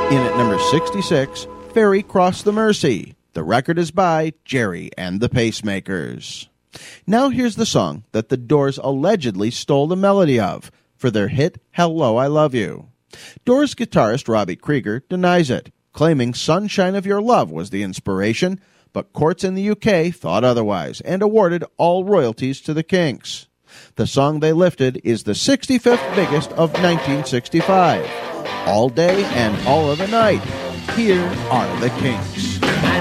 In at number 66, Ferry Cross the Mersey. The record is by Jerry and the Pacemakers. Now here's the song that the Doors allegedly stole the melody of for their hit Hello, I Love You. Doors guitarist Robbie Krieger denies it, claiming Sunshine of Your Love was the inspiration, but courts in the UK thought otherwise and awarded all royalties to the Kinks. The song they lifted is the 65th biggest of 1965. All Day and All of the Night. Here are the Kinks.